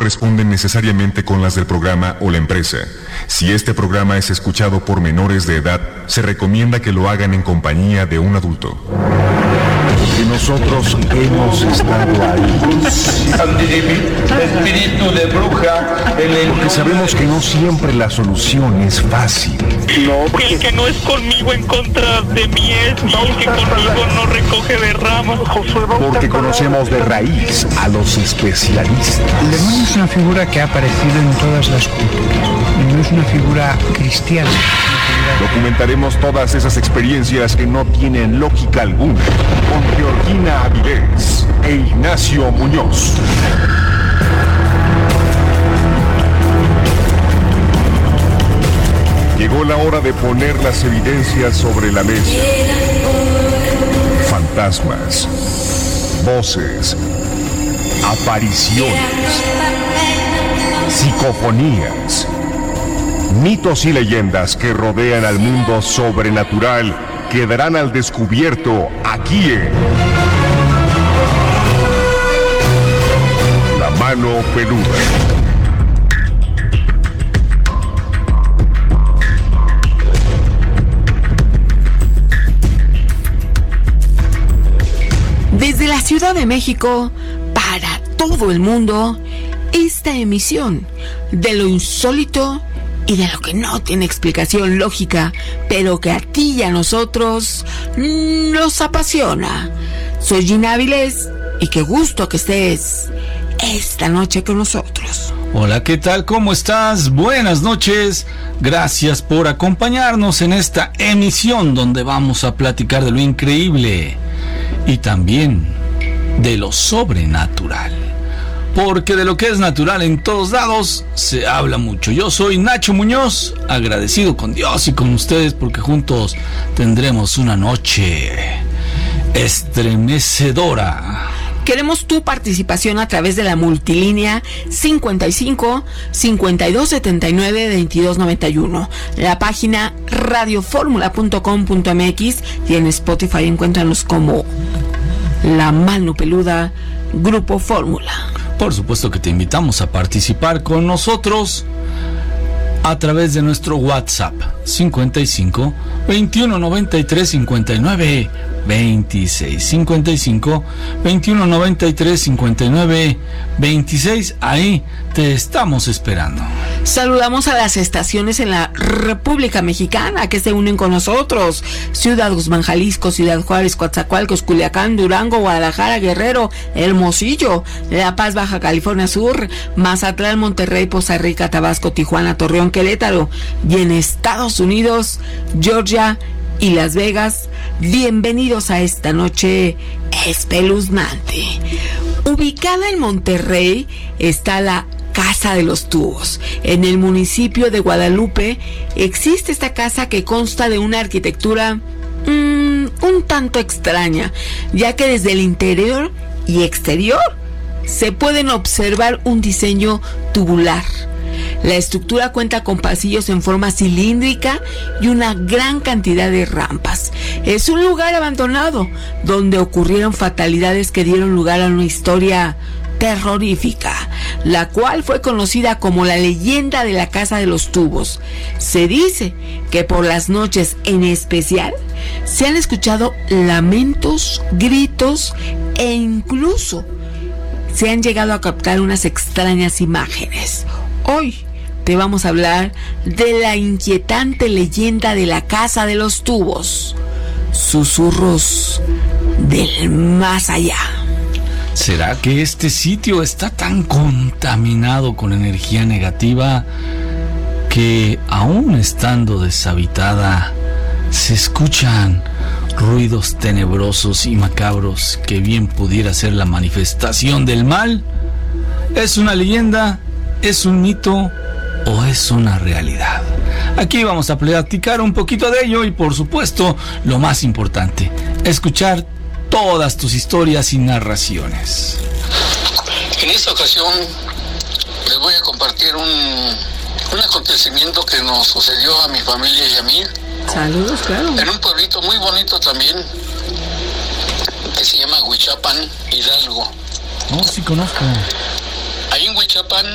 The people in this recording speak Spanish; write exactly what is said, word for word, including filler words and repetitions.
corresponden necesariamente con las del programa o la empresa. Si este programa es escuchado por menores de edad, se recomienda que lo hagan en compañía de un adulto. Porque nosotros hemos estado ahí. Espíritu de bruja. Porque sabemos que no siempre la solución es fácil. No, el que no es conmigo en contra de mí es, y el que conmigo no recoge de ramas. Porque conocemos de raíz a los especialistas. El demonio es una figura que ha aparecido en todas las culturas. No es una figura cristiana. Documentaremos todas esas experiencias que no tienen lógica alguna con Georgina Avilés e Ignacio Muñoz. Llegó la hora de poner las evidencias sobre la mesa. Fantasmas, voces, apariciones, psicofonías, mitos y leyendas que rodean al mundo sobrenatural quedarán al descubierto aquí en La Mano Peluda. Desde la Ciudad de México, para todo el mundo, esta emisión de lo insólito y de lo que no tiene explicación lógica, pero que a ti y a nosotros nos apasiona. Soy Gina Avilés y qué gusto que estés esta noche con nosotros. Hola, ¿qué tal? ¿Cómo estás? Buenas noches. Gracias por acompañarnos en esta emisión donde vamos a platicar de lo increíble y también de lo sobrenatural. Porque de lo que es natural en todos lados se habla mucho. Yo soy Nacho Muñoz, agradecido con Dios y con ustedes porque juntos tendremos una noche estremecedora. Queremos tu participación a través de la multilínea cincuenta y cinco, cincuenta y dos setenta y nueve, veintidós noventa y uno, la página radioformula punto com punto m x y en Spotify encuéntranos como La Mano Peluda, Grupo Fórmula. Por supuesto que te invitamos a participar con nosotros a través de nuestro WhatsApp cincuenta y cinco, veintiuno noventa y tres, cincuenta y nueve, veintiséis, cincuenta y cinco, veintiuno noventa y tres, cincuenta y nueve, veintiséis. Ahí te estamos esperando. Saludamos a las estaciones en la República Mexicana que se unen con nosotros: Ciudad Guzmán, Jalisco, Ciudad Juárez, Coatzacoalcos, Culiacán, Durango, Guadalajara, Guerrero, Hermosillo, La Paz, Baja California Sur, Mazatlán, Monterrey, Poza Rica, Tabasco, Tijuana, Torreón, Querétaro, y en Estados Unidos, Georgia y Las Vegas. Bienvenidos a esta noche espeluznante. Ubicada en Monterrey está la Casa de los Tubos. En el municipio de Guadalupe existe esta casa que consta de una arquitectura mmm, un tanto extraña, ya que desde el interior y exterior se pueden observar un diseño tubular. La estructura cuenta con pasillos en forma cilíndrica y una gran cantidad de rampas. Es un lugar abandonado donde ocurrieron fatalidades que dieron lugar a una historia terrorífica, la cual fue conocida como la leyenda de la Casa de los Tubos. Se dice que por las noches en especial se han escuchado lamentos, gritos e incluso se han llegado a captar unas extrañas imágenes. Hoy te vamos a hablar de la inquietante leyenda de la Casa de los Tubos, susurros del más allá. ¿Será que este sitio está tan contaminado con energía negativa que, aún estando deshabitada, se escuchan ruidos tenebrosos y macabros que bien pudiera ser la manifestación del mal? ¿Es una leyenda? ¿Es un mito? ¿O es una realidad? Aquí vamos a platicar un poquito de ello y, por supuesto, lo más importante, escuchar todas tus historias y narraciones. En esta ocasión les voy a compartir un, un acontecimiento que nos sucedió a mi familia y a mí. Saludos, claro. En un pueblito muy bonito también, que se llama Huichapan, Hidalgo. No, sí conozco. Ahí en Huichapan